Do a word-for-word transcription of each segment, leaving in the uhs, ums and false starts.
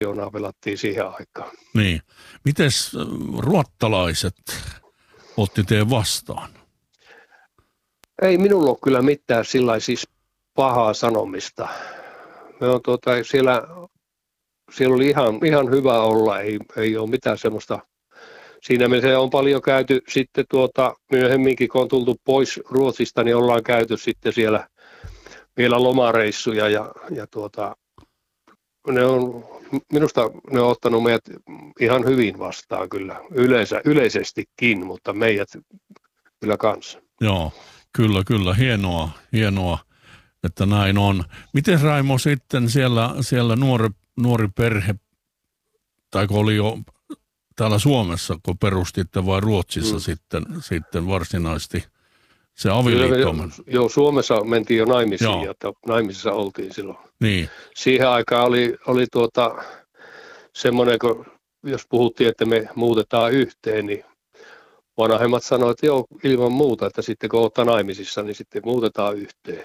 miljoonaa pelattiin siihen aikaan. Niin. Mites ruottalaiset otti teidän vastaan? Ei minulla ole kyllä mitään sillä siis pahaa sanomista. Me on tuota, siellä, siellä oli ihan, ihan hyvä olla, ei, ei ole mitään semmoista. Siinä mielessä on paljon käyty sitten tuota, myöhemminkin, kun on tultu pois Ruotsista, niin ollaan käyty sitten siellä vielä lomareissuja ja, ja tuota, ne on, minusta ne on ottanut meidät ihan hyvin vastaan kyllä, Yleensä, yleisestikin, mutta meidät kyllä kanssa. Joo, kyllä, kyllä, hienoa, hienoa, että näin on. Miten Raimo sitten siellä, siellä nuori, nuori perhe, tai kun oli jo täällä Suomessa, kun perustitte vai Ruotsissa mm. sitten, sitten varsinaisesti se avioliitto? Joo, Suomessa mentiin jo naimisiin, joo. Ja naimisissa oltiin silloin. Niin. Siihen aikaan oli, oli tuota, semmoinen, kun jos puhuttiin, että me muutetaan yhteen, niin vanhemmat sanoivat, että joo, ilman muuta, että sitten kun olette naimisissa, niin sitten muutetaan yhteen.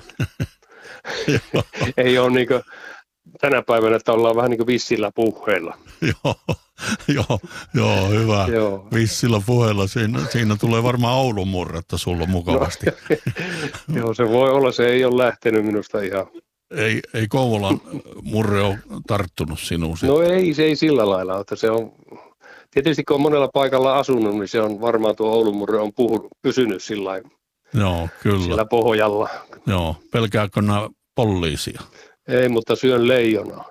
Ei ole niin kuin tänä päivänä, että ollaan vähän niin kuin vissillä puheilla. Joo, joo, joo, hyvä. Joo. Vissillä puheilla. Siinä, siinä tulee varmaan Oulun murretta sulla mukavasti. No, joo, se voi olla. Se ei ole lähtenyt minusta ihan. Ei, ei Kouvolan murre ole tarttunut sinuun? No ei, se ei sillä lailla. Että se on, tietysti kun on monella paikalla asunut, niin se on varmaan tuo Oulun murre on puhunut, pysynyt sillä, joo, kyllä. sillä pohjalla. Joo, pelkääkö nämä poliisia? Ei, mutta syön leijonaa.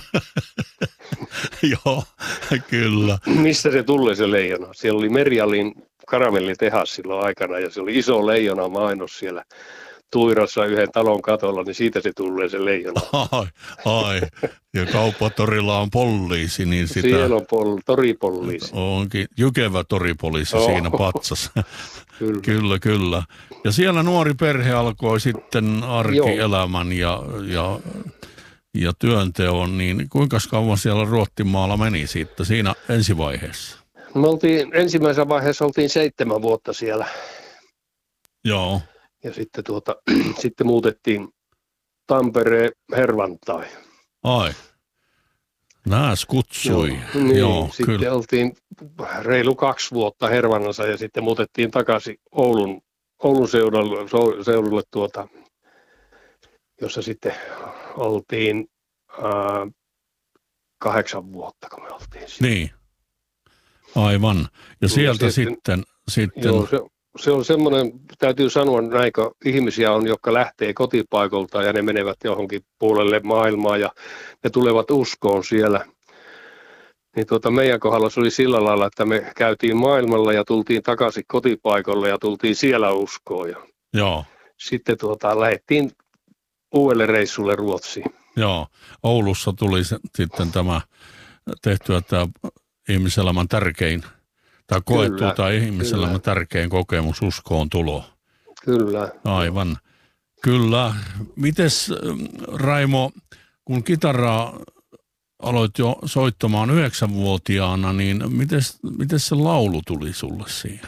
Joo, kyllä. Mistä se tulee se leijona? Siellä oli Merialin karamellitehas silloin aikana ja se oli iso leijona mainos siellä Tuirossa yhden talon katolla, niin siitä se tulee se leijona. Ai, ai. Ja kauppatorilla on poliisi, niin sitä... Siellä on pol- toripoliisi. Onkin jykevä toripoliisi oh. siinä patsassa. Kyllä. Kyllä, kyllä. Ja siellä nuori perhe alkoi sitten arkielämän ja, ja, ja työnteon, niin kuinka kauan siellä Ruottimaalla meni siitä siinä ensivaiheessa? Me oltiin, ensimmäisessä vaiheessa oltiin seitsemän vuotta siellä. Joo. Ja sitten, tuota, sitten muutettiin Tampereen Hervantai. Ai, nääs kutsui. Joo, niin, Joo, sitten kyllä. Oltiin reilu kaksi vuotta Hervannassa ja sitten muutettiin takaisin Oulun, Oulun seudulle, seudulle tuota, jossa sitten oltiin ää, kahdeksan vuotta, kun me oltiin siellä. Niin, aivan. Ja sieltä sitten... sitten, sitten... Joo, se, se on semmoinen, täytyy sanoa näin, kun ihmisiä on, jotka lähtee kotipaikolta ja ne menevät johonkin puolelle maailmaa ja ne tulevat uskoon siellä. Niin tuota, meidän kohdalla se oli sillä lailla, että me käytiin maailmalla ja tultiin takaisin kotipaikalle ja tultiin siellä uskoon. Ja joo. Sitten tuota, lähdettiin uudelle reissulle Ruotsiin. Joo, Oulussa tuli se, sitten tämä tehtyä tämä ihmiselämän tärkein, tai koettu tai ihmiselämän tärkein kokemus uskoon tulo. Kyllä. Aivan. Kyllä. Mites Raimo, kun kitaraa aloit jo soittamaan yhdeksänvuotiaana, niin mites, mites se laulu tuli sulle siihen?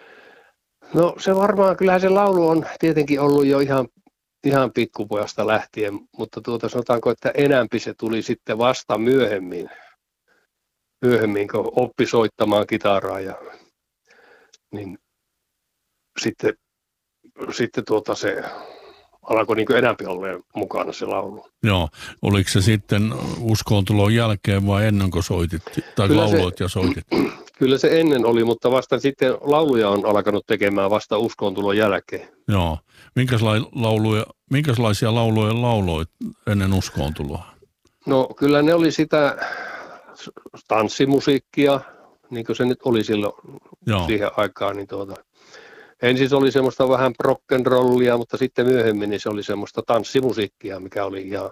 No se varmaan, kyllähän se laulu on tietenkin ollut jo ihan, ihan pikkupojasta lähtien, mutta tuota sanotaanko, että enämpi se tuli sitten vasta myöhemmin, myöhemmin kun oppi soittamaan kitaraa ja niin sitten, sitten tuota se alkoi niin kuin enämpi olleen mukana se laulu. Joo. Oliko se sitten uskoontulon jälkeen vai ennen kuin soitit, tai kyllä lauloit se, ja soitit? Kyllä se ennen oli, mutta vasta sitten lauluja on alkanut tekemään vasta uskoontulon jälkeen. Joo. Minkälaisia lauluja, minkälaisia lauluja lauloit ennen uskoontuloa? No kyllä ne oli sitä tanssimusiikkia, niin kuin se nyt oli silloin Joo. siihen aikaan, niin tuota... Ensin se oli semmoista vähän rock'n'rollia, mutta sitten myöhemmin niin se oli semmoista tanssimusiikkia, mikä oli ihan...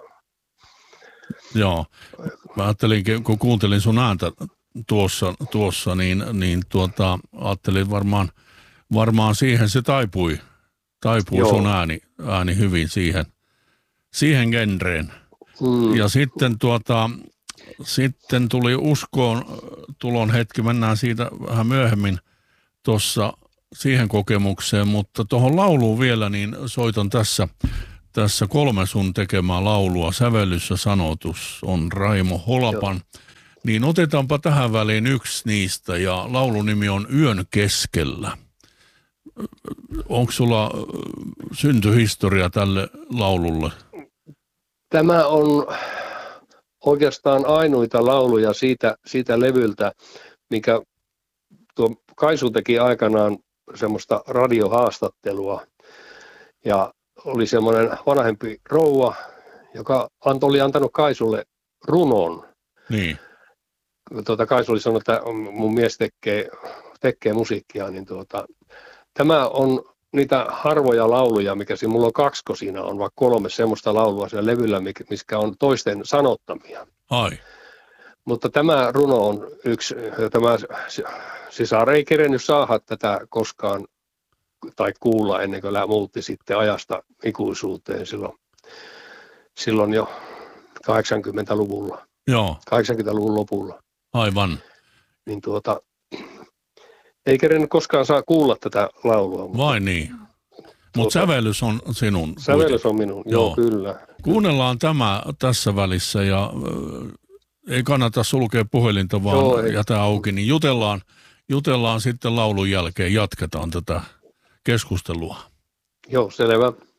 Joo. Mä ajattelin, kun kuuntelin sun ääntä tuossa, tuossa niin, niin tuota, ajattelin varmaan, varmaan siihen se taipui, taipui sun ääni, ääni hyvin siihen, siihen genreen. Mm. Ja sitten, tuota, sitten tuli uskoon tulon hetki, mennään siitä vähän myöhemmin tuossa siihen kokemukseen, mutta tuohon lauluun vielä, niin soitan tässä, tässä kolme sun tekemää laulua. Sävellys ja sanotus on Raimo Holapan. Joo. Niin otetaanpa tähän väliin yksi niistä, ja laulun nimi on Yön keskellä. Onko sulla syntyhistoria tälle laululle? Tämä on oikeastaan ainoita lauluja siitä, siitä levyltä, mikä tuo Kaisu teki aikanaan semmoista radiohaastattelua. Ja oli semmoinen vanhempi rouva, joka oli antanut Kaisulle runon. Niin. Tuota, Kaisu oli sanonut, että mun mies tekee, tekee musiikkia, niin tuota, tämä on niitä harvoja lauluja, mikä siinä, mulla on kaksko siinä, on vaikka kolme semmoista laulua siellä levyllä, mikä on toisten sanottamia. Ai. Mutta tämä runo on yksi, tämä sisar ei kerennyt saada tätä koskaan tai kuulla ennen kuin muutti sitten ajasta ikuisuuteen silloin, silloin jo kahdeksankymmentäluvulla. Joo. kahdeksankymmentäluvun lopulla. Aivan. Niin tuota, ei kerennyt koskaan saa kuulla tätä laulua. Mutta, vai niin? Mutta tuota, sävellys on sinun. Sävellys on minun, joo, joo kyllä. Kuunnellaan tämä tässä välissä ja äh, ei kannata sulkea puhelinta, vaan joo, jätä auki, niin jutellaan, jutellaan sitten laulun jälkeen, jatketaan tätä keskustelua. Joo, selvä.